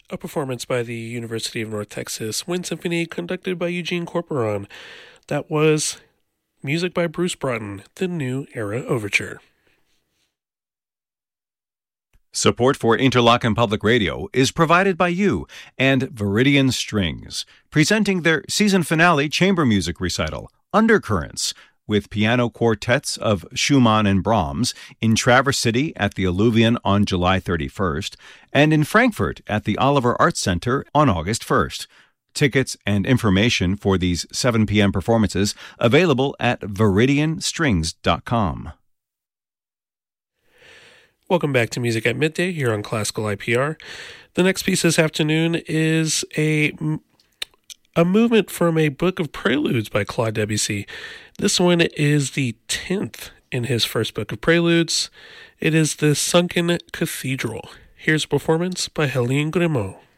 a performance by the University of North Texas Wind Symphony conducted by Eugene Corporon. That was music by Bruce Broughton, the New Era Overture. Support for Interlochen Public Radio is provided by you and Viridian Strings, presenting their season finale chamber music recital, Undercurrents, with piano quartets of Schumann and Brahms in Traverse City at the Alluvion on July 31st, and in Frankfurt at the Oliver Arts Center on August 1st. Tickets and information for these 7 p.m. performances available at viridianstrings.com. Welcome back to Music at Midday here on Classical IPR. The next piece this afternoon is a movement from a book of preludes by Claude Debussy. This one is the 10th in his first book of preludes. It is the Sunken Cathedral. Here's a performance by Helene Grimaud.